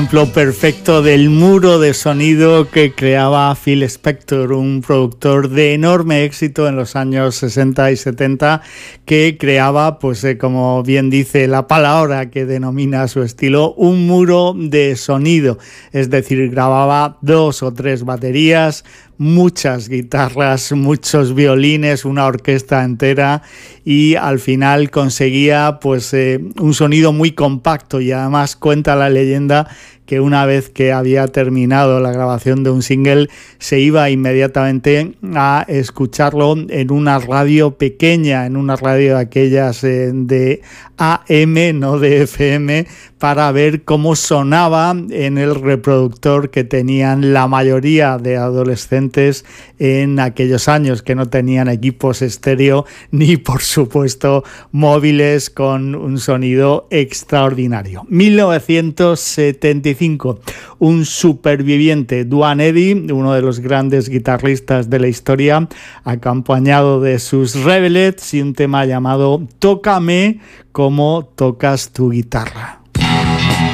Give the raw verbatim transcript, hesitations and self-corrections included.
Ejemplo perfecto del muro de sonido que creaba Phil Spector, un productor de enorme éxito en los años sesenta y setenta, que creaba, pues eh, como bien dice la palabra que denomina su estilo, un muro de sonido, es decir, grababa dos o tres baterías, muchas guitarras, muchos violines, una orquesta entera, y al final conseguía pues eh, un sonido muy compacto. Y además cuenta la leyenda que una vez que había terminado la grabación de un single se iba inmediatamente a escucharlo en una radio pequeña, en una radio de aquellas eh, de A M, no de F M, para ver cómo sonaba en el reproductor que tenían la mayoría de adolescentes en aquellos años, que no tenían equipos estéreo ni, por supuesto, móviles con un sonido extraordinario. mil novecientos setenta y cinco, un superviviente, Duane Eddy, uno de los grandes guitarristas de la historia, acompañado de sus Revelets y un tema llamado Tócame como tocas tu guitarra.